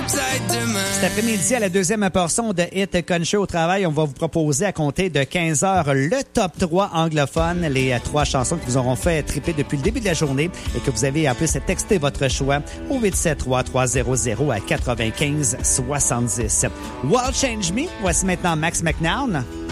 Cet après-midi, à la deuxième portion de Hit Country au travail, on va vous proposer à compter de 15h le top 3 anglophone, les 3 chansons qui vous auront fait triper depuis le début de la journée et que vous avez en plus texté votre choix au 873-300-95-70. World Change Me, voici maintenant Max McNown.